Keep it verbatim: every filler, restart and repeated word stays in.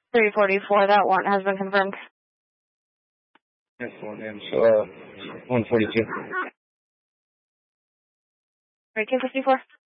three forty-four, that warrant has been confirmed. Yes, one and so uh one forty-two. Three two fifty-four.